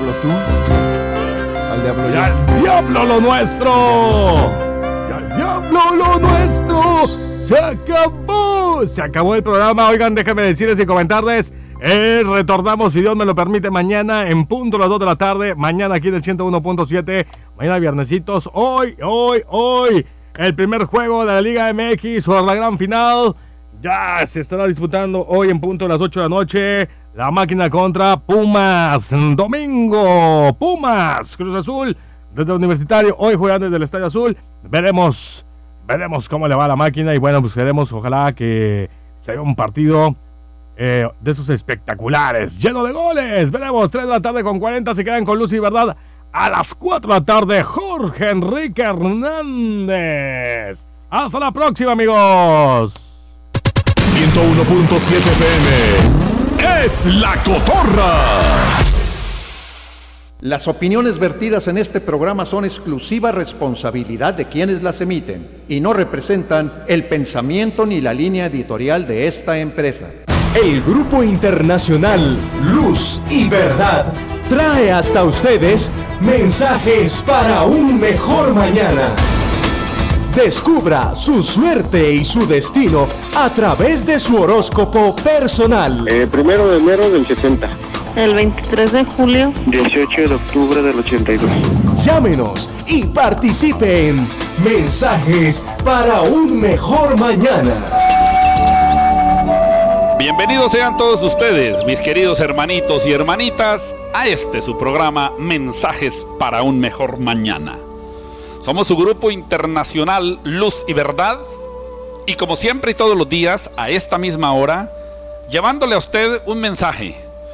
diablo tú. Al diablo ¡Y yo. al diablo lo nuestro! ¡Y al diablo lo nuestro! ¡Se acabó! Se acabó el programa. Oigan, déjenme decirles y comentarles. Retornamos, si Dios me lo permite, mañana en punto a las 2 de la tarde. Mañana aquí del 101.7. Mañana viernesitos. Hoy. El primer juego de la Liga MX por la gran final. Ya se estará disputando hoy en punto a las 8 de la noche. La Máquina contra Pumas. Domingo. Pumas. Cruz Azul. Desde el Universitario. Hoy juegan desde el Estadio Azul. Veremos cómo le va a la Máquina. Y bueno, pues veremos. Ojalá que se haga un partido de esos espectaculares. Lleno de goles. Veremos. 3 de la tarde con 40. Se quedan con Luz y Verdad. A las 4 de la tarde. Jorge Enrique Hernández. Hasta la próxima, amigos. 101.7 FM es La Cotorra. Las opiniones vertidas en este programa son exclusiva responsabilidad de quienes las emiten y no representan el pensamiento ni la línea editorial de esta empresa. El Grupo Internacional Luz y Verdad trae hasta ustedes mensajes para un mejor mañana. Descubra su suerte y su destino a través de su horóscopo personal. 1 de enero del 70. El 23 de julio. 18 de octubre del 82. Llámenos y participe en Mensajes para un mejor mañana. Bienvenidos sean todos ustedes, mis queridos hermanitos y hermanitas, a su programa Mensajes para un mejor mañana. Somos su grupo internacional Luz y Verdad, y como siempre y todos los días, a esta misma hora, llevándole a usted un mensaje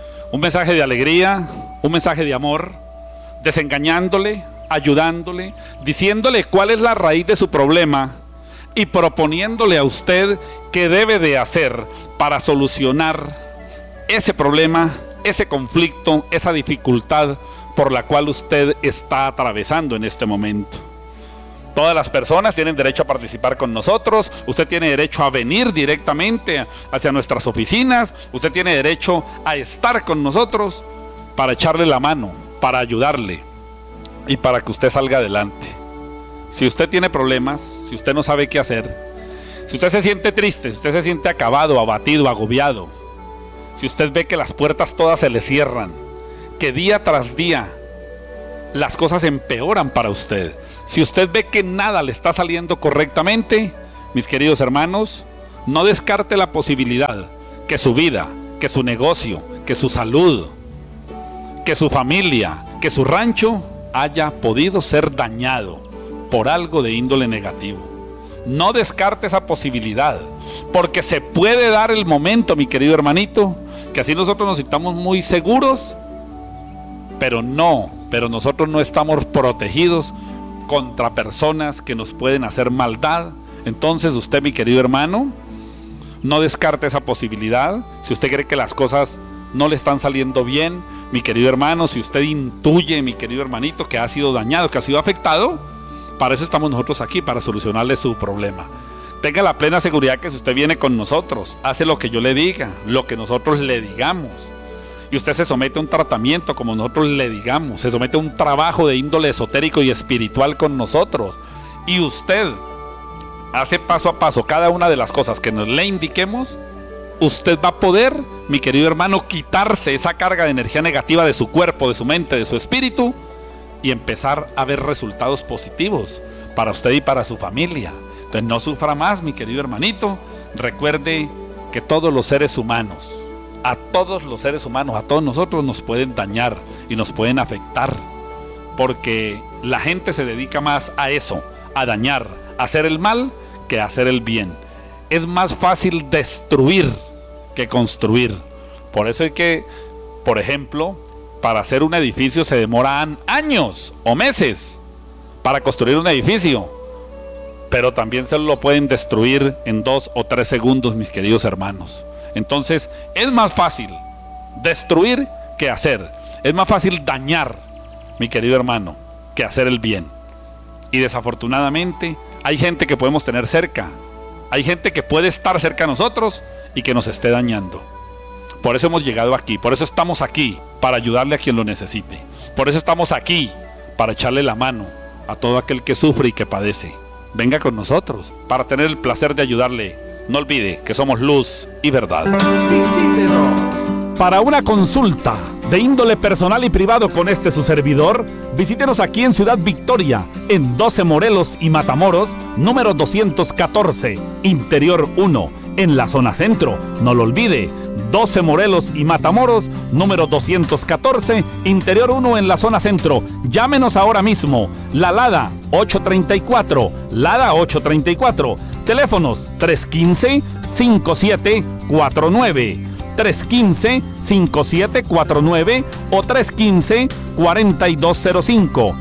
de alegría, un mensaje de amor, desengañándole, ayudándole, diciéndole cuál es la raíz de su problema y proponiéndole a usted qué debe de hacer para solucionar ese problema, ese conflicto, esa dificultad por la cual usted está atravesando en este momento. Todas las personas tienen derecho a participar con nosotros. Usted tiene derecho a venir directamente hacia nuestras oficinas. Usted tiene derecho a estar con nosotros para echarle la mano, para ayudarle y para que usted salga adelante. Si usted tiene problemas, si usted no sabe qué hacer, si usted se siente triste, si usted se siente acabado, abatido, agobiado, si usted ve que las puertas todas se le cierran, que día tras día las cosas empeoran para usted, si usted ve que nada le está saliendo correctamente, mis queridos hermanos, no descarte la posibilidad que su vida, que su negocio, que su salud, que su familia, que su rancho haya podido ser dañado por algo de índole negativo. No descarte esa posibilidad, porque se puede dar el momento, mi querido hermanito, que así nosotros nos sintamos muy seguros, pero nosotros no estamos protegidos contra personas que nos pueden hacer maldad. Entonces usted, mi querido hermano, no descarte esa posibilidad. Si usted cree que las cosas no le están saliendo bien, mi querido hermano, si usted intuye, mi querido hermanito, que ha sido dañado, que ha sido afectado, para eso estamos nosotros aquí, para solucionarle su problema. Tenga la plena seguridad que si usted viene con nosotros, hace lo que yo le diga, lo que nosotros le digamos, y usted se somete a un tratamiento como nosotros le digamos, se somete a un trabajo de índole esotérico y espiritual con nosotros, y usted hace paso a paso cada una de las cosas que nos le indiquemos, usted va a poder, mi querido hermano, quitarse esa carga de energía negativa de su cuerpo, de su mente, de su espíritu, y empezar a ver resultados positivos para usted y para su familia. Entonces no sufra más, mi querido hermanito. Recuerde que todos los seres humanos, a todos nosotros nos pueden dañar y nos pueden afectar, porque la gente se dedica más a eso, a dañar, a hacer el mal que a hacer el bien. Es más fácil destruir que construir. Por eso es que, por ejemplo, para hacer un edificio se demoran años o meses para construir un edificio, pero también se lo pueden destruir en 2 o 3 segundos, mis queridos hermanos. Entonces es más fácil destruir que hacer, es más fácil dañar, mi querido hermano, que hacer el bien. Y desafortunadamente hay gente que podemos tener cerca, hay gente que puede estar cerca de nosotros y que nos esté dañando. Por eso hemos llegado aquí, por eso estamos aquí, para ayudarle a quien lo necesite. Por eso estamos aquí, para echarle la mano a todo aquel que sufre y que padece. Venga con nosotros para tener el placer de ayudarle. No olvide que somos luz y verdad. Visítenos. Para una consulta de índole personal y privado con su servidor, visítenos aquí en Ciudad Victoria, en 12 Morelos y Matamoros, número 214, Interior 1, en la zona centro. No lo olvide, 12 Morelos y Matamoros, número 214, Interior 1 en la zona centro. Llámenos ahora mismo. La Lada 834, Lada 834. Teléfonos 315-5749, 315-5749 o 315-4205,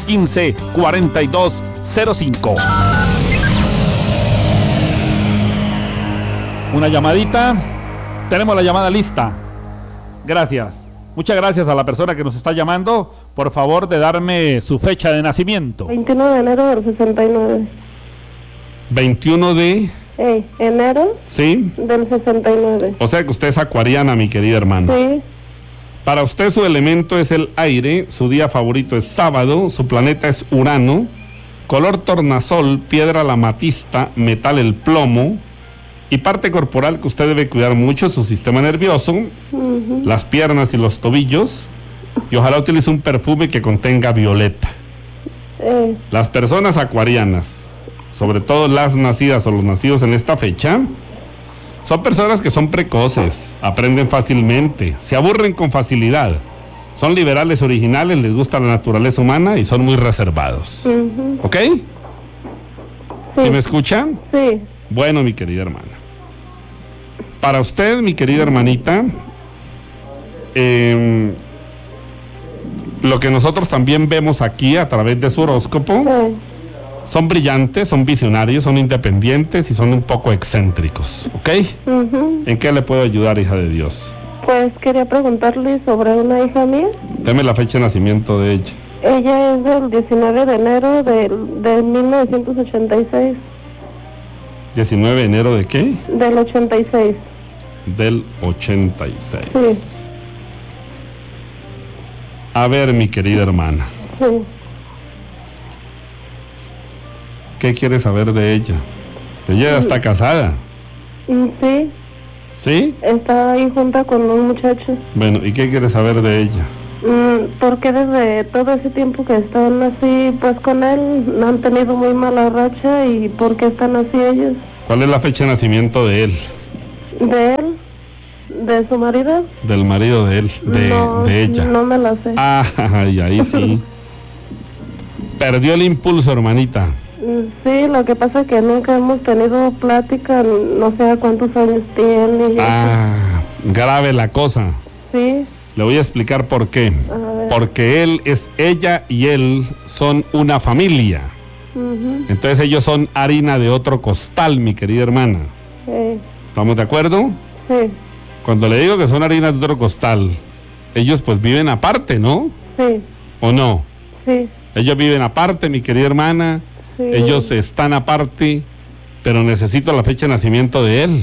315-4205. Una llamadita. Tenemos la llamada lista. Gracias. Muchas gracias a la persona que nos está llamando. Por favor de darme su fecha de nacimiento. 21 de enero del 69. 21 de... enero ¿Sí? del 69. O sea que usted es acuariana, mi querida hermana. Sí. Para usted su elemento es el aire, su día favorito es sábado, su planeta es Urano, color tornasol, piedra la amatista, metal el plomo, y parte corporal que usted debe cuidar mucho, su sistema nervioso, las piernas y los tobillos, y ojalá utilice un perfume que contenga violeta. Las personas acuarianas, sobre todo las nacidas o los nacidos en esta fecha, son personas que son precoces, aprenden fácilmente, se aburren con facilidad, son liberales originales, les gusta la naturaleza humana y son muy reservados. ¿Ok? Sí. ¿Sí me escuchan? Sí. Bueno, mi querida hermana. Para usted, mi querida hermanita, lo que nosotros también vemos aquí a través de su horóscopo, son brillantes, son visionarios, son independientes y son un poco excéntricos, ¿ok? ¿En qué le puedo ayudar, hija de Dios? Pues quería preguntarle sobre una hija mía. Deme la fecha de nacimiento de ella. Ella es del 19 de enero de 1986. ¿19 de enero de qué? Del 86. Del 86. Sí. A ver, mi querida hermana, Sí. ¿qué quieres saber de ella? Ella ya está casada, Sí, ¿sí? está ahí junta con un muchacho. Bueno, ¿y qué quieres saber de ella? Porque desde todo ese tiempo que están así, pues con él, han tenido muy mala racha. ¿Y por qué están así ellos? ¿Cuál es la fecha de nacimiento de él? ¿De él? ¿De su marido? Del marido de él, de ella. No me la sé. Ay, ahí sí. Perdió el impulso, hermanita. Sí, lo que pasa es que nunca hemos tenido plática, no sé a cuántos años tiene. Grave la cosa. Sí. Le voy a explicar por qué. Porque ella y él son una familia. Entonces ellos son harina de otro costal, mi querida hermana. Sí. ¿Estamos de acuerdo? Sí. Cuando le digo que son harina de otro costal, ellos pues viven aparte, ¿no? Sí. ¿O no? Sí. Ellos viven aparte, mi querida hermana. Sí. Ellos están aparte, pero necesito la fecha de nacimiento de él.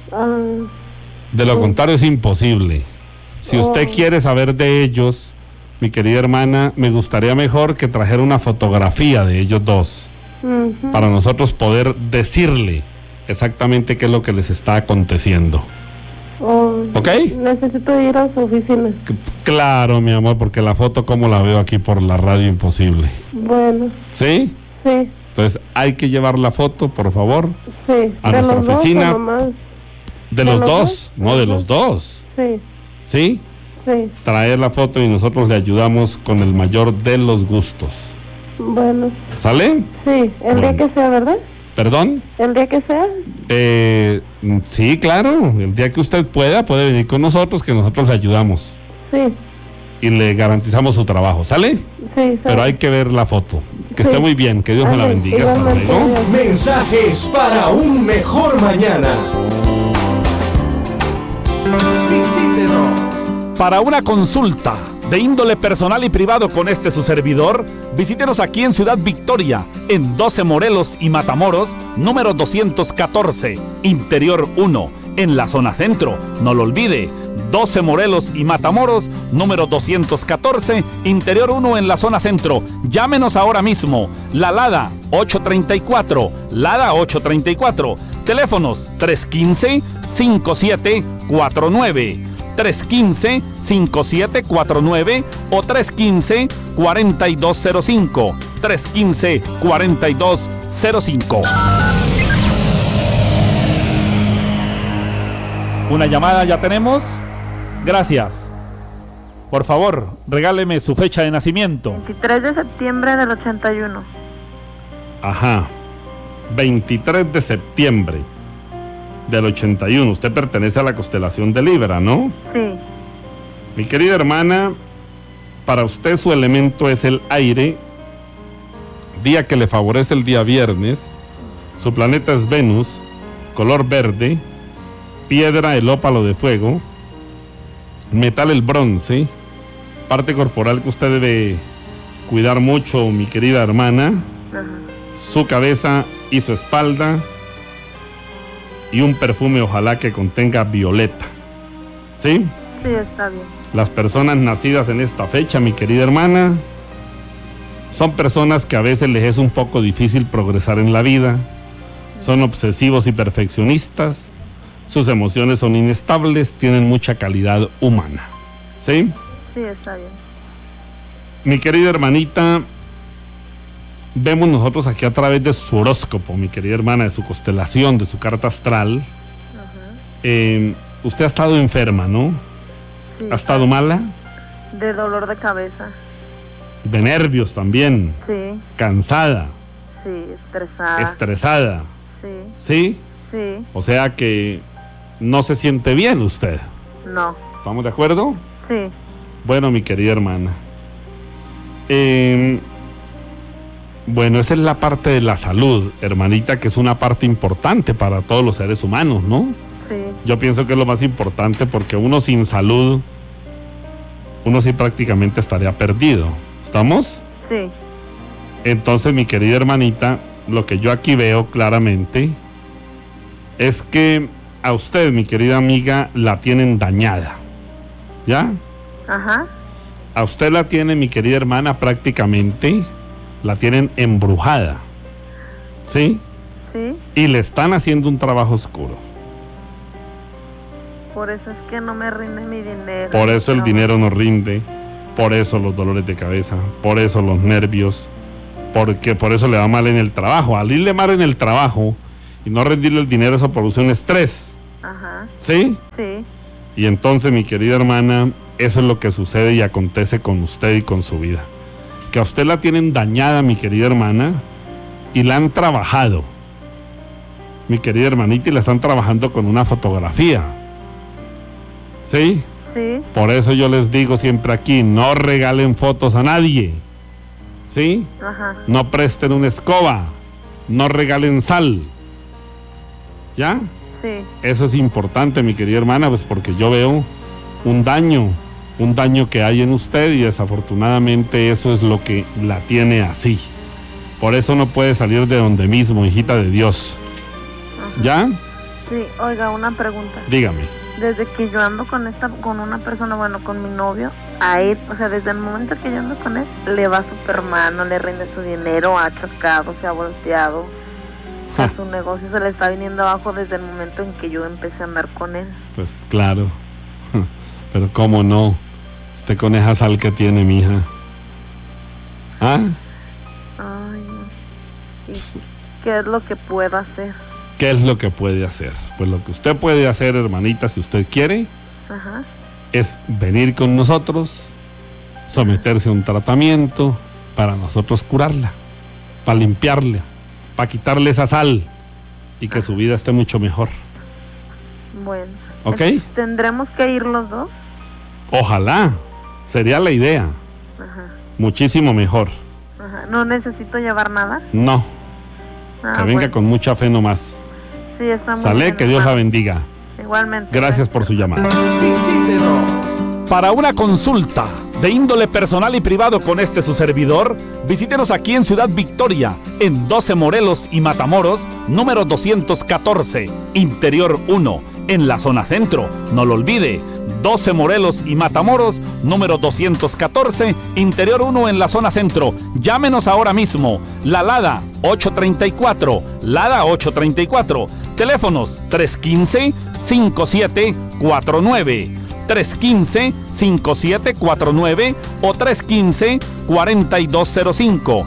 De lo contrario es imposible. Si usted quiere saber de ellos, mi querida hermana, me gustaría mejor que trajera una fotografía de ellos dos, para nosotros poder decirle exactamente qué es lo que les está aconteciendo. ¿Ok? Necesito ir a su oficina. Claro, mi amor, porque la foto como la veo aquí por la radio, imposible. Bueno. ¿Sí? Sí. Entonces hay que llevar la foto, por favor, sí. a nuestra oficina. ¿De los dos? No, de los dos. Sí. ¿Sí? Sí. Traer la foto y nosotros le ayudamos con el mayor de los gustos. Bueno. ¿Sale? Sí, el día que sea, ¿verdad? ¿Perdón? ¿El día que sea? Sí, claro. El día que usted puede venir con nosotros, que nosotros le ayudamos. Sí. Y le garantizamos su trabajo, ¿sale? Sí, pero hay que ver la foto. Que esté muy bien, que Dios me la bendiga. Hasta luego. Mensajes para un mejor mañana. Visítenos. Para una consulta de índole personal y privado con su servidor, visítenos aquí en Ciudad Victoria, en 12 Morelos y Matamoros, número 214, Interior 1, en la zona centro. No lo olvide, 12 Morelos y Matamoros, número 214, Interior 1 en la zona centro. Llámenos ahora mismo. La Lada 834, Lada 834. Teléfonos 315-5749. 315-5749 o 315-4205. 315-4205. Una llamada ya tenemos. Gracias. Por favor, regáleme su fecha de nacimiento. 23 de septiembre del 81. Ajá. 23 de septiembre del 81. Usted pertenece a la constelación de Libra, ¿no? Sí. Mi querida hermana, para usted su elemento es el aire. Día que le favorece el día viernes. Su planeta es Venus, color verde. Piedra, el ópalo de fuego. Metal, el bronce. Parte corporal que usted debe cuidar mucho, mi querida hermana. Ajá. Su cabeza y su espalda. Y un perfume, ojalá que contenga violeta. ¿Sí? Sí, está bien. Las personas nacidas en esta fecha, mi querida hermana, son personas que a veces les es un poco difícil progresar en la vida. Son obsesivos y perfeccionistas. Sus emociones son inestables, tienen mucha calidad humana. ¿Sí? Sí, está bien. Mi querida hermanita, vemos nosotros aquí a través de su horóscopo, mi querida hermana, de su constelación, de su carta astral. Usted ha estado enferma, ¿no? Sí. ¿Ha estado mala? De dolor de cabeza. De nervios también. Sí. Cansada. Sí, estresada. Estresada. Sí. ¿Sí? Sí. O sea que no se siente bien usted. No. ¿Estamos de acuerdo? Sí. Bueno, mi querida hermana. Bueno, esa es la parte de la salud, hermanita, que es una parte importante para todos los seres humanos, ¿no? Sí. Yo pienso que es lo más importante porque uno sin salud, uno sí prácticamente estaría perdido. ¿Estamos? Sí. Entonces, mi querida hermanita, lo que yo aquí veo claramente es que a usted, mi querida amiga, la tienen dañada. ¿Ya? Ajá. A usted la tiene, mi querida hermana, prácticamente la tienen embrujada. ¿Sí? Sí. Y le están haciendo un trabajo oscuro. Por eso es que no me rinde mi dinero. Por eso el No. dinero no rinde, por eso los dolores de cabeza, por eso los nervios, porque por eso le va mal en el trabajo. Al irle mal en el trabajo y no rendirle el dinero, eso produce un estrés. Ajá. ¿Sí? Sí. Y entonces, mi querida hermana, eso es lo que sucede y acontece con usted y con su vida. Que a usted la tienen dañada, mi querida hermana, y la han trabajado. Mi querida hermanita, y la están trabajando con una fotografía. ¿Sí? Sí. Por eso yo les digo siempre aquí, no regalen fotos a nadie. ¿Sí? Ajá. No presten una escoba. No regalen sal. ¿Ya? Sí. Eso es importante, mi querida hermana, pues porque yo veo un daño que hay en usted y desafortunadamente eso es lo que la tiene así. Por eso no puede salir de donde mismo, hijita de Dios. Ajá. ¿Ya? Sí. Oiga, una pregunta. Dígame. Desde que yo ando con una persona, bueno, con mi novio, a él, o sea, desde el momento que yo ando con él, le va súper mal, no le rinde su dinero, ha chocado, se ha volteado. O sea, su negocio se le está viniendo abajo desde el momento en que yo empecé a andar con él. Pues claro. Pero cómo no. Usted con esa sal que tiene, mija. ¿Ah? Ay, no. ¿Y qué es lo que puedo hacer? ¿Qué es lo que puede hacer? Pues lo que usted puede hacer, hermanita, si usted quiere, Ajá. es venir con nosotros, someterse a un tratamiento para nosotros curarla, para limpiarla, para quitarle esa sal y que su vida esté mucho mejor. Bueno. ¿Ok? ¿Tendremos que ir los dos? Ojalá, sería la idea. Ajá. Muchísimo mejor. Ajá. ¿No necesito llevar nada? No, Ah, que venga bueno. con mucha fe nomás. Sí, está muy Sale, bien, que Dios la hermano. bendiga. Igualmente. Gracias por su llamada. Visítenos. Para una consulta de índole personal y privado con su servidor, visítenos aquí en Ciudad Victoria, en 12 Morelos y Matamoros, número 214, Interior 1, en la zona centro. No lo olvide, 12 Morelos y Matamoros, número 214, Interior 1 en la zona centro. Llámenos ahora mismo. La Lada 834, Lada 834. Teléfonos 315-5749. 315-5749 o 315-4205.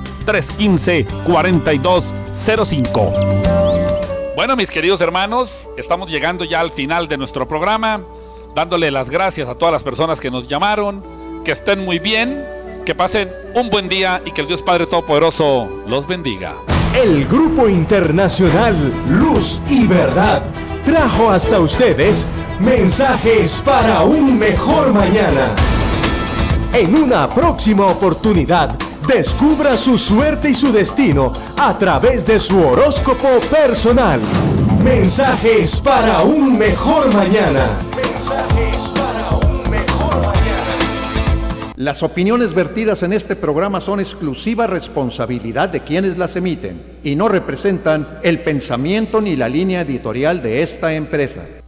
315-4205. Bueno, mis queridos hermanos, estamos llegando ya al final de nuestro programa, dándole las gracias a todas las personas que nos llamaron, que estén muy bien, que pasen un buen día y que el Dios Padre Todopoderoso los bendiga. El Grupo Internacional Luz y Verdad trajo hasta ustedes mensajes para un mejor mañana. En una próxima oportunidad, descubra su suerte y su destino a través de su horóscopo personal. Mensajes para un mejor mañana. Mensajes para un mejor mañana. Las opiniones vertidas en este programa son exclusiva responsabilidad de quienes las emiten y no representan el pensamiento ni la línea editorial de esta empresa.